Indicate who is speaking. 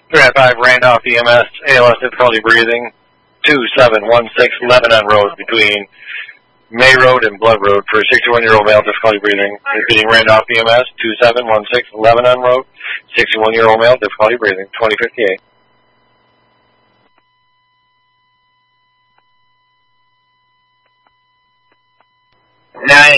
Speaker 1: 305 Randolph EMS, ALS difficulty breathing, 2716 Lebanon Road between May Road and Blood Road for a 61-year-old male difficulty breathing. Repeating Randolph EMS, 2716 Lebanon Road, 61-year-old male difficulty breathing, 2058.
Speaker 2: 9